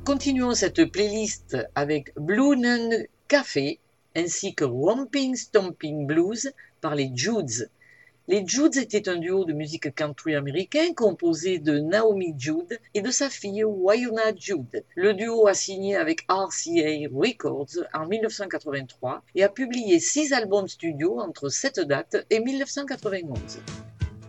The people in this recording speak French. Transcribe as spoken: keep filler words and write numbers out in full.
Continuons cette playlist avec Blue Nun Café ainsi que Romping Stomping Blues par les Judds. Les Judds étaient un duo de musique country américain composé de Naomi Judd et de sa fille Wynonna Judd. Le duo a signé avec R C A Records en mille neuf cent quatre-vingt-trois et a publié six albums studio entre cette date et mille neuf cent quatre-vingt-onze.